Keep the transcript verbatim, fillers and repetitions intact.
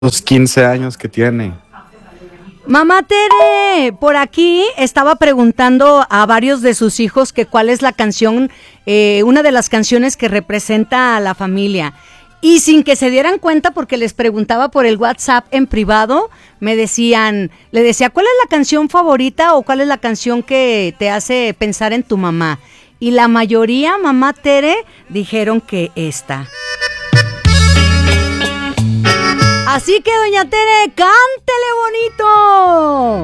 los quince años que tiene. Mamá Tere, por aquí estaba preguntando a varios de sus hijos que cuál es la canción, eh, una de las canciones que representa a la familia. Y sin que se dieran cuenta, porque les preguntaba por el WhatsApp en privado, me decían, le decía, ¿cuál es la canción favorita o cuál es la canción que te hace pensar en tu mamá? Y la mayoría, mamá Tere, dijeron que esta. Así que, doña Tere, cántele bonito.